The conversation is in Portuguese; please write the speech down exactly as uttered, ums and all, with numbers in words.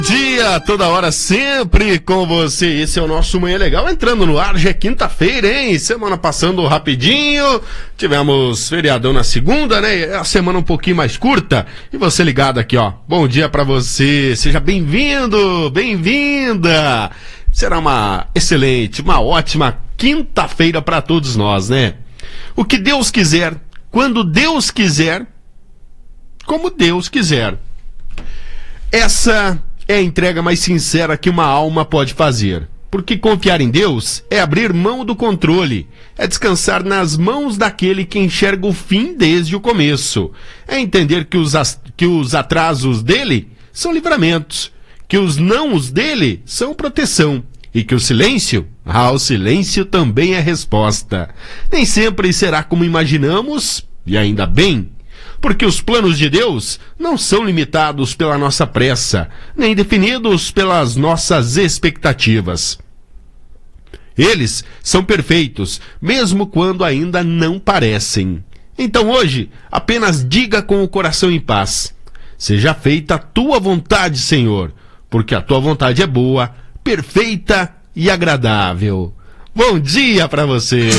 Dia, toda hora, sempre com você. Esse é o nosso Manhã Legal, entrando no ar. Já é quinta-feira, hein? Semana passando rapidinho. Tivemos feriadão na segunda, né? É a semana um pouquinho mais curta. E você ligado aqui, ó. Bom dia pra você. Seja bem-vindo, bem-vinda. Será uma excelente, uma ótima quinta-feira pra todos nós, né? O que Deus quiser, quando Deus quiser, como Deus quiser. Essa é a entrega mais sincera que uma alma pode fazer. Porque confiar em Deus é abrir mão do controle, é descansar nas mãos daquele que enxerga o fim desde o começo, é entender que os, que os atrasos dele são livramentos, que os nãos dele são proteção, e que o silêncio, ah, o silêncio também é resposta. Nem sempre será como imaginamos, e ainda bem, porque os planos de Deus não são limitados pela nossa pressa, nem definidos pelas nossas expectativas. Eles são perfeitos, mesmo quando ainda não parecem. Então hoje, apenas diga com o coração em paz: seja feita a tua vontade, Senhor, porque a tua vontade é boa, perfeita e agradável. Bom dia para você!